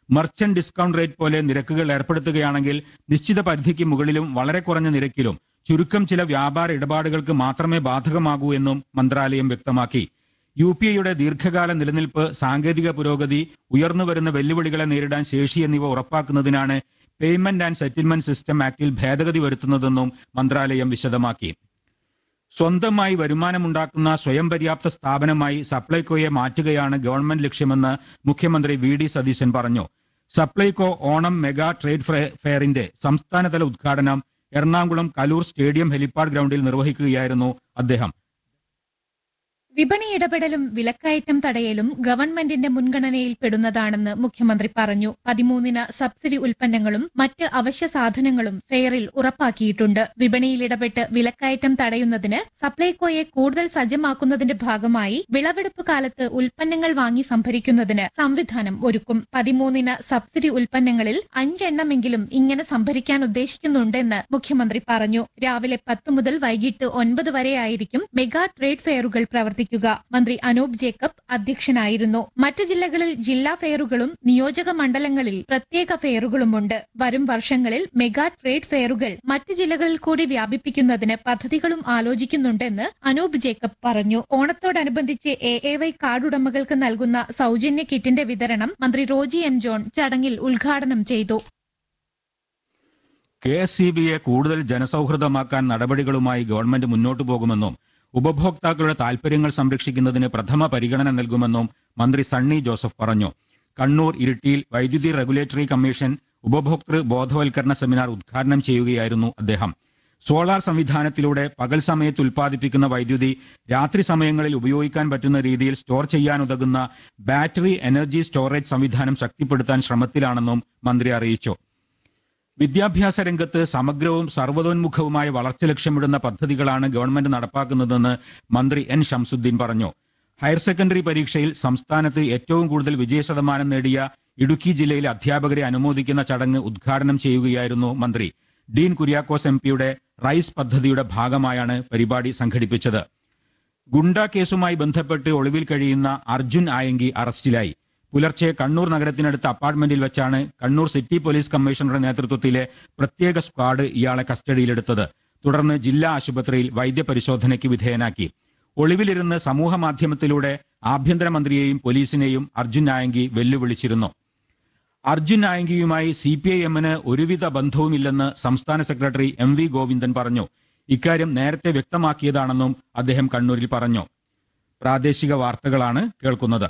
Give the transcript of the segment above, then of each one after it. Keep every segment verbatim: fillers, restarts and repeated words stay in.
Merchant discount rate പോലെ നിരക്കുകൾ ഏർപ്പെടുത്തുകയാണെങ്കിൽ നിശ്ചിത പരിധിക്ക് മുകളിലും വളരെ കുറഞ്ഞ നിരക്കിലും ചുരുക്കം ചില വ്യാപാര ഇടപാടുകൾക്ക് മാത്രമേ ബാധകമാകൂ എന്നും മന്ത്രാലയം വ്യക്തമാക്കി. യു പി ഐയുടെ ദീർഘകാല നിലനിൽപ്പ്, സാങ്കേതിക പുരോഗതി, ഉയർന്നുവരുന്ന വെല്ലുവിളികളെ നേരിടാൻ ശേഷി എന്നിവ ഉറപ്പാക്കുന്നതിനാണ് പേയ്മെന്റ് ആൻഡ് സെറ്റിൽമെന്റ് സിസ്റ്റം ആക്ടിൽ ഭേദഗതി വരുത്തുന്നതെന്നും മന്ത്രാലയം വിശദമാക്കി. സ്വന്തമായി വരുമാനമുണ്ടാക്കുന്ന സ്വയം പര്യാപ്ത സ്ഥാപനമായി സപ്ലൈകോയെ മാറ്റുകയാണ് ഗവൺമെന്റ് ലക്ഷ്യമെന്ന് മുഖ്യമന്ത്രി വി ഡി സതീശൻ പറഞ്ഞു. സപ്ലൈകോ ഓണം മെഗാ ട്രേഡ് ഫെയറിന്റെ സംസ്ഥാനതല ഉദ്ഘാടനം എറണാകുളം കലൂർ സ്റ്റേഡിയം ഹെലിപ്പാഡ് ഗ്രൌണ്ടിൽ നിർവഹിക്കുകയായിരുന്നു അദ്ദേഹം. വിപണി ഇടപെടലും വിലക്കയറ്റം തടയലും ഗവൺമെന്റിന്റെ മുൻഗണനയിൽ പെടുന്നതാണെന്ന് മുഖ്യമന്ത്രി പറഞ്ഞു. പതിമൂന്നിന് സബ്സിഡി ഉൽപ്പന്നങ്ങളും മറ്റ് അവശ്യ സാധനങ്ങളും ഫെയറിൽ ഉറപ്പാക്കിയിട്ടുണ്ട്. വിപണിയിൽ ഇടപെട്ട് വിലക്കയറ്റം തടയുന്നതിന് സപ്ലൈകോയെ കൂടുതൽ സജ്ജമാക്കുന്നതിന്റെ ഭാഗമായി വിളവെടുപ്പ് കാലത്ത് ഉൽപ്പന്നങ്ങൾ വാങ്ങി സംഭരിക്കുന്നതിന് സംവിധാനം ഒരുക്കും. പതിമൂന്നിന് സബ്സിഡി ഉൽപ്പന്നങ്ങളിൽ അഞ്ചെണ്ണമെങ്കിലും ഇങ്ങനെ സംഭരിക്കാൻ ഉദ്ദേശിക്കുന്നുണ്ടെന്ന് മുഖ്യമന്ത്രി പറഞ്ഞു. രാവിലെ പത്ത് മുതൽ വൈകിട്ട് ഒൻപത് വരെയായിരിക്കും മെഗാ ട്രേഡ് ഫെയറുകൾ പ്രവർത്തിക്കുക. മന്ത്രി അനൂപ് ജേക്കബ് അധ്യക്ഷനായിരുന്നു. മറ്റ് ജില്ലകളിൽ ജില്ലാ ഫെയറുകളും നിയോജക മണ്ഡലങ്ങളിൽ പ്രത്യേക ഫെയറുകളുമുണ്ട്. വരും വർഷങ്ങളിൽ മെഗാ ട്രേഡ് ഫെയറുകൾ മറ്റ് ജില്ലകളിൽ കൂടി വ്യാപിപ്പിക്കുന്നതിന് പദ്ധതികളും ആലോചിക്കുന്നുണ്ടെന്ന് അനൂപ് ജേക്കബ് പറഞ്ഞു. ഓണത്തോടനുബന്ധിച്ച് എ എ വൈ കാർഡ് ഉടമകൾക്ക് നൽകുന്ന സൗജന്യ കിറ്റിന്റെ വിതരണം മന്ത്രി റോജി എം ജോൺ ചടങ്ങിൽ ഉദ്ഘാടനം ചെയ്തു. കെ എസ് ഇ ബിയെ കൂടുതൽ ജനസൌഹൃദമാക്കാൻ നടപടികളുമായി ഗവൺമെന്റ് മുന്നോട്ടു പോകുമെന്നും ഉപഭോക്താക്കളുടെ താൽപര്യങ്ങൾ സംരക്ഷിക്കുന്നതിന് പ്രഥമ പരിഗണന നൽകുമെന്നും മന്ത്രി സണ്ണി ജോസഫ് പറഞ്ഞു. കണ്ണൂർ ഇരിട്ടിയിൽ വൈദ്യുതി റെഗുലേറ്ററി കമ്മീഷൻ ഉപഭോക്തൃ ബോധവൽക്കരണ സെമിനാർ ഉദ്ഘാടനം ചെയ്യുകയായിരുന്നു അദ്ദേഹം. സോളാർ സംവിധാനത്തിലൂടെ പകൽ സമയത്ത് ഉൽപ്പാദിപ്പിക്കുന്ന വൈദ്യുതി രാത്രി സമയങ്ങളിൽ ഉപയോഗിക്കാൻ പറ്റുന്ന രീതിയിൽ സ്റ്റോർ ചെയ്യാനുതകുന്ന ബാറ്ററി എനർജി സ്റ്റോറേജ് സംവിധാനം ശക്തിപ്പെടുത്താൻ ശ്രമത്തിലാണെന്നും മന്ത്രി അറിയിച്ചു. വിദ്യാഭ്യാസ രംഗത്ത് സമഗ്രവും സർവ്വതോന്മുഖവുമായ വളർച്ച ലക്ഷ്യമിടുന്ന പദ്ധതികളാണ് ഗവൺമെന്റ് നടപ്പാക്കുന്നതെന്ന് മന്ത്രി എൻ ഷംസുദ്ദീൻ പറഞ്ഞു. ഹയർ സെക്കൻഡറി പരീക്ഷയിൽ സംസ്ഥാനത്ത് ഏറ്റവും കൂടുതൽ വിജയശതമാനം നേടിയ ഇടുക്കി ജില്ലയിലെ അധ്യാപകരെ അനുമോദിക്കുന്ന ചടങ്ങ് ഉദ്ഘാടനം ചെയ്യുകയായിരുന്നു മന്ത്രി. ഡീൻ കുര്യാക്കോസ് എം പിയുടെ റൈസ് പദ്ധതിയുടെ ഭാഗമായാണ് പരിപാടി സംഘടിപ്പിച്ചത്. ഗുണ്ട കേസുമായി ബന്ധപ്പെട്ട് ഒളിവിൽ കഴിയുന്ന അർജുൻ ആയങ്കി അറസ്റ്റിലായി. പുലർച്ചെ കണ്ണൂർ നഗരത്തിനടുത്ത അപ്പാർട്ട്മെന്റിൽ വെച്ചാണ് കണ്ണൂർ സിറ്റി പോലീസ് കമ്മീഷണറുടെ നേതൃത്വത്തിലെ പ്രത്യേക സ്ക്വാഡ് ഇയാളെ കസ്റ്റഡിയിലെടുത്തത്. തുടർന്ന് ജില്ലാ ആശുപത്രിയിൽ വൈദ്യപരിശോധനയ്ക്ക് വിധേയനാക്കി. ഒളിവിലിരുന്ന് സമൂഹമാധ്യമത്തിലൂടെ ആഭ്യന്തരമന്ത്രിയെയും പോലീസിനെയും Arjun Ayanki വെല്ലുവിളിച്ചിരുന്നു. Arjun ആയങ്കിയുമായി C P I എമ്മിന് ഒരുവിധ ബന്ധവുമില്ലെന്ന് സംസ്ഥാന സെക്രട്ടറി എം വി ഗോവിന്ദൻ പറഞ്ഞു. ഇക്കാര്യം നേരത്തെ വ്യക്തമാക്കിയതാണെന്നും അദ്ദേഹം കണ്ണൂരിൽ പറഞ്ഞു. പ്രാദേശിക വാർത്തകളാണ് കേൾക്കുന്നത്.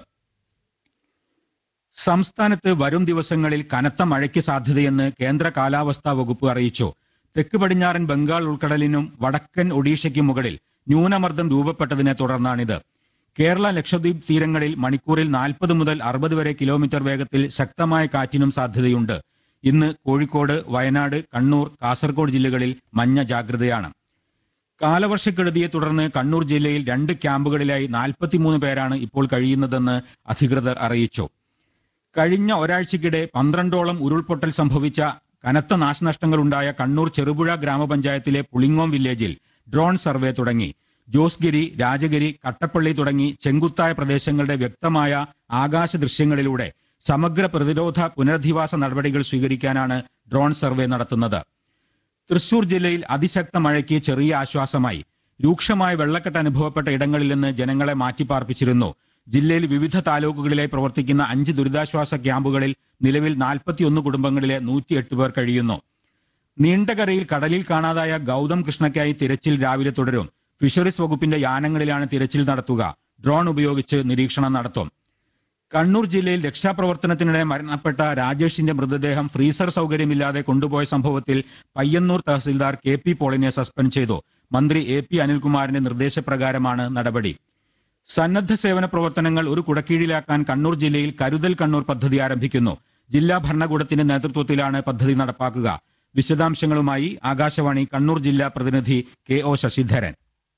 സംസ്ഥാനത്ത് വരും ദിവസങ്ങളിൽ കനത്ത മഴയ്ക്ക് സാധ്യതയെന്ന് കേന്ദ്ര കാലാവസ്ഥാ വകുപ്പ് അറിയിച്ചു. തെക്ക് പടിഞ്ഞാറൻ ബംഗാൾ ഉൾക്കടലിനും വടക്കൻ ഒഡീഷയ്ക്കും മുകളിൽ ന്യൂനമർദ്ദം രൂപപ്പെട്ടതിനെ തുടർന്നാണിത്. കേരള ലക്ഷദ്വീപ് തീരങ്ങളിൽ മണിക്കൂറിൽ നാൽപ്പത് മുതൽ അറുപത് വരെ കിലോമീറ്റർ വേഗത്തിൽ ശക്തമായ കാറ്റിനും സാധ്യതയുണ്ട്. ഇന്ന് കോഴിക്കോട്, വയനാട്, കണ്ണൂർ, കാസർഗോഡ് ജില്ലകളിൽ മഞ്ഞ ജാഗ്രതയാണ്. കാലവർഷക്കെടുതിയെ തുടർന്ന് കണ്ണൂർ ജില്ലയിൽ രണ്ട് ക്യാമ്പുകളിലായി നാൽപ്പത്തിമൂന്ന് പേരാണ് ഇപ്പോൾ കഴിയുന്നതെന്ന് അധികൃതർ അറിയിച്ചു. കഴിഞ്ഞ ഒരാഴ്ചയ്ക്കിടെ പന്ത്രണ്ടോളം ഉരുൾപൊട്ടൽ സംഭവിച്ച കനത്ത നാശനഷ്ടങ്ങളുണ്ടായ കണ്ണൂർ ചെറുപുഴ ഗ്രാമപഞ്ചായത്തിലെ പുളിങ്ങോം വില്ലേജിൽ ഡ്രോൺ സർവേ തുടങ്ങി. ജോസ്ഗിരി, രാജഗിരി, കട്ടപ്പള്ളി തുടങ്ങി ചെങ്കുത്തായ പ്രദേശങ്ങളുടെ വ്യക്തമായ ആകാശ ദൃശ്യങ്ങളിലൂടെ സമഗ്ര പ്രതിരോധ പുനരധിവാസ നടപടികൾ സ്വീകരിക്കാനാണ് ഡ്രോൺ സർവേ നടത്തുന്നത്. തൃശൂർ ജില്ലയിൽ അതിശക്ത മഴയ്ക്ക് ചെറിയ ആശ്വാസമായി. രൂക്ഷമായ വെള്ളക്കെട്ട് അനുഭവപ്പെട്ട ഇടങ്ങളിൽ നിന്ന് ജനങ്ങളെ മാറ്റിപ്പാർപ്പിച്ചിരുന്നു. ജില്ലയിൽ വിവിധ താലൂക്കുകളിലായി പ്രവർത്തിക്കുന്ന അഞ്ച് ദുരിതാശ്വാസ ക്യാമ്പുകളിൽ നിലവിൽ നാൽപ്പത്തിയൊന്ന് കുടുംബങ്ങളിലെ നൂറ്റിയെട്ട് പേർ കഴിയുന്നു. നീണ്ടകരയിൽ കടലിൽ കാണാതായ ഗൗതം കൃഷ്ണയ്ക്കായി തിരച്ചിൽ രാവിലെ തുടരും. ഫിഷറീസ് വകുപ്പിന്റെ യാനങ്ങളിലാണ് തിരച്ചിൽ നടത്തുക. ഡ്രോൺ ഉപയോഗിച്ച് നിരീക്ഷണം നടത്തും. കണ്ണൂർ ജില്ലയിൽ രക്ഷാപ്രവർത്തനത്തിനിടെ മരണപ്പെട്ട രാജേഷിന്റെ മൃതദേഹം ഫ്രീസർ സൗകര്യമില്ലാതെ കൊണ്ടുപോയ സംഭവത്തിൽ Payyanur tahsildar K P പോളിനെ suspend ചെയ്തു. മന്ത്രി എ പി അനിൽകുമാറിന്റെ നിർദ്ദേശപ്രകാരമാണ് നടപടി. സന്നദ്ധ സേവന പ്രവർത്തനങ്ങൾ ഒരു കുടക്കീഴിലാക്കാൻ കണ്ണൂർ ജില്ലയിൽ കരുതൽ കണ്ണൂർ പദ്ധതി ആരംഭിക്കുന്നു. ജില്ലാ ഭരണകൂടത്തിന്റെ നേതൃത്വത്തിലാണ് പദ്ധതി നടപ്പാക്കുക. വിശദാംശങ്ങളുമായി ആകാശവാണി കണ്ണൂർ ജില്ലാ പ്രതിനിധി കെ ഒ ശശിധരൻ.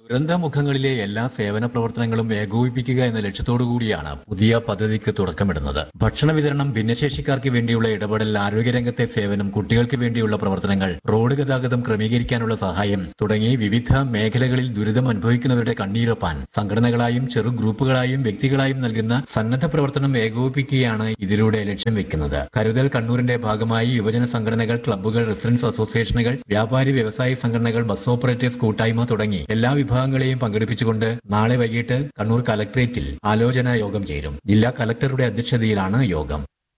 ദുരന്തമുഖങ്ങളിലെ എല്ലാ സേവന പ്രവർത്തനങ്ങളും ഏകോപിപ്പിക്കുക എന്ന ലക്ഷ്യത്തോടുകൂടിയാണ് പുതിയ പദ്ധതിക്ക് തുടക്കമിടുന്നത്. ഭക്ഷണ വിതരണം, ഭിന്നശേഷിക്കാർക്ക് വേണ്ടിയുള്ള ഇടപെടൽ, ആരോഗ്യരംഗത്തെ സേവനം, കുട്ടികൾക്ക് വേണ്ടിയുള്ള പ്രവർത്തനങ്ങൾ, റോഡ് ഗതാഗതം ക്രമീകരിക്കാനുള്ള സഹായം തുടങ്ങി വിവിധ മേഖലകളിൽ ദുരിതം അനുഭവിക്കുന്നവരുടെ കണ്ണീരൊപ്പാൻ സംഘടനകളായും ചെറു ഗ്രൂപ്പുകളായും വ്യക്തികളായും നൽകുന്ന സന്നദ്ധ പ്രവർത്തനം ഏകോപിപ്പിക്കുകയാണ് ഇതിലൂടെ ലക്ഷ്യം വെക്കുന്നത്. കരുതൽ കണ്ണൂരിന്റെ ഭാഗമായി യുവജന സംഘടനകൾ, ക്ലബ്ബുകൾ, റെസിഡൻസ് അസോസിയേഷനുകൾ, വ്യാപാരി വ്യവസായി സംഘടനകൾ, ബസ് ഓപ്പറേറ്റേഴ്സ് കൂട്ടായ്മ തുടങ്ങി എല്ലാ വിഭാഗങ്ങളെയും പങ്കെടുപ്പിച്ചുകൊണ്ട് നാളെ വൈകിട്ട് കണ്ണൂർ കലക്ടറേറ്റിൽ ആലോചനാ യോഗം ചേരും. ജില്ലാ കലക്ടറുടെ അധ്യക്ഷതയിലാണ് യോഗം.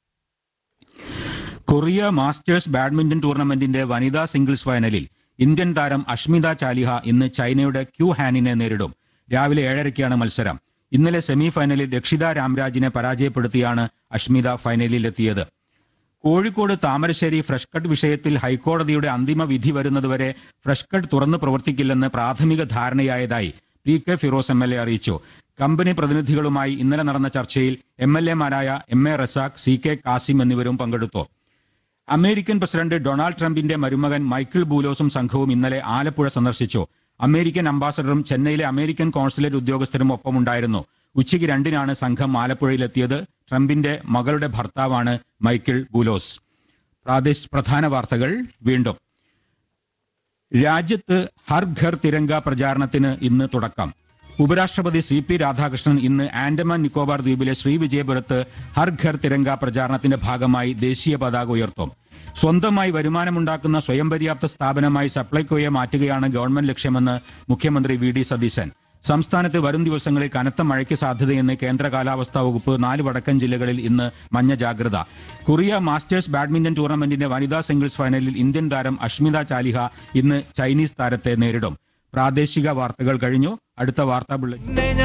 കൊറിയ മാസ്റ്റേഴ്സ് ബാഡ്മിന്റൺ ടൂർണമെന്റിന്റെ വനിതാ സിംഗിൾസ് ഫൈനലിൽ ഇന്ത്യൻ താരം അഷ്മിത ചാലിഹ ഇന്ന് ചൈനയുടെ ക്യു ഹാനിനെ നേരിടും. രാവിലെ ഏഴരയ്ക്കാണ് മത്സരം. ഇന്നലെ സെമി ഫൈനലിൽ രക്ഷിത രാംരാജിനെ പരാജയപ്പെടുത്തിയാണ് അഷ്മിത ഫൈനലിലെത്തിയത്. കോഴിക്കോട് താമരശ്ശേരി ഫ്രഷ് കട്ട് വിഷയത്തിൽ ഹൈക്കോടതിയുടെ അന്തിമ വിധി വരുന്നതുവരെ ഫ്രഷ് കട്ട് തുറന്നു പ്രവർത്തിക്കില്ലെന്ന് പ്രാഥമിക ധാരണയായതായി P K Firoz M L A അറിയിച്ചു. കമ്പനി പ്രതിനിധികളുമായി ഇന്നലെ നടന്ന ചർച്ചയിൽ M L എമാരായ M A Razak, C K Kasim എന്നിവരും പങ്കെടുത്തു. അമേരിക്കൻ പ്രസിഡന്റ് ഡൊണാൾഡ് ട്രംപിന്റെ മരുമകൻ മൈക്കിൾ ബൂലോസും സംഘവും ഇന്നലെ ആലപ്പുഴ സന്ദർശിച്ചു. അമേരിക്കൻ അംബാസഡറും ചെന്നൈയിലെ അമേരിക്കൻ കോൺസുലേറ്റ് ഉദ്യോഗസ്ഥരും ഒപ്പമുണ്ടായിരുന്നു. ഉച്ചയ്ക്ക് രണ്ടിനാണ് സംഘം ആലപ്പുഴയിലെത്തിയത്. ട്രംപിന്റെ മകളുടെ ഭർത്താവാണ് മൈക്കിൾ ബൂലോസ്. പ്രാദേശിക പ്രധാന വാർത്തകൾ വീണ്ടും. രാജ്യത്ത് ഹർ ഘർ തിരങ്ക പ്രചാരണത്തിന് ഇന്ന് തുടക്കം. ഉപരാഷ്ട്രപതി സി പി രാധാകൃഷ്ണൻ ഇന്ന് ആൻഡമാൻ നിക്കോബാർ ദ്വീപിലെ ശ്രീവിജയപുരത്ത് ഹർ ഘർ തിരങ്ക പ്രചാരണത്തിന്റെ ഭാഗമായി ദേശീയ പതാക ഉയർത്തും. സ്വന്തമായി വരുമാനമുണ്ടാക്കുന്ന സ്വയം പര്യാപ്ത സ്ഥാപനമായി സപ്ലൈകോയെ മാറ്റുകയാണ് ഗവൺമെന്റ് ലക്ഷ്യമെന്ന് മുഖ്യമന്ത്രി വി ഡി സതീശൻ. സംസ്ഥാനത്ത് വരും ദിവസങ്ങളിൽ കനത്ത മഴയ്ക്ക് സാധ്യതയെന്ന് കേന്ദ്ര കാലാവസ്ഥാ വകുപ്പ്. നാല് വടക്കൻ ജില്ലകളിൽ ഇന്ന് മഞ്ഞ ജാഗ്രത. കൊറിയ മാസ്റ്റേഴ്സ് ബാഡ്മിന്റൺ ടൂർണമെന്റിന്റെ വനിതാ സിംഗിൾസ് ഫൈനലിൽ ഇന്ത്യൻ താരം അഷ്മിത ചാലിഹ ഇന്ന് ചൈനീസ് താരത്തെ നേരിടും. പ്രാദേശിക വാർത്തകൾ കഴിഞ്ഞു. അടുത്ത വാർത്താ ബുള്ളറ്റിൻ